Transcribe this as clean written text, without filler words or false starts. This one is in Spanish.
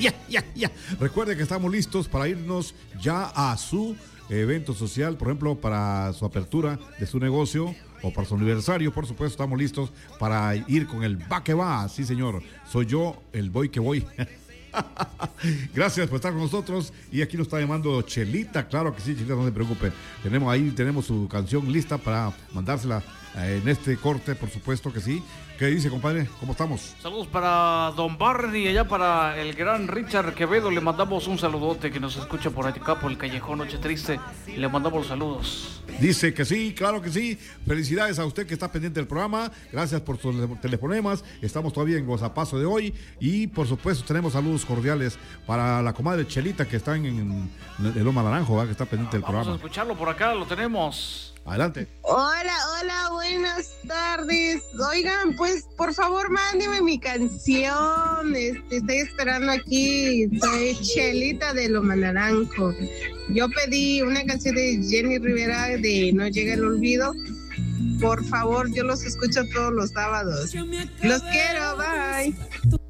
ya. Recuerde que estamos listos para irnos ya a su evento social, por ejemplo, para su apertura de su negocio o para su aniversario, por supuesto, estamos listos para ir con el va que va. Sí, señor, soy yo, el voy que voy. Gracias por estar con nosotros. Y aquí nos está llamando Chelita. Claro que sí, Chelita, no se preocupe. Tenemos su canción lista para mandársela en este corte, por supuesto que sí. ¿Qué dice, compadre? ¿Cómo estamos? Saludos para Don Barney, allá para el gran Richard Quevedo. Le mandamos un saludote que nos escucha por acá, por el Callejón Noche Triste. Le mandamos saludos. Dice que sí, claro que sí. Felicidades a usted que está pendiente del programa. Gracias por sus telefonemas. Estamos todavía en Gozapazo de hoy. Y por supuesto tenemos saludos cordiales para la comadre Chelita que está en Loma Naranjo, que está pendiente del programa. Vamos a escucharlo por acá, lo tenemos. Adelante. Hola, buenas tardes. Oigan, pues por favor mándeme mi canción. Estoy esperando aquí. Soy Chelita de Loma Naranjo. Yo pedí una canción de Jenny Rivera de No Llega el Olvido. Por favor, yo los escucho todos los sábados. Los quiero, bye.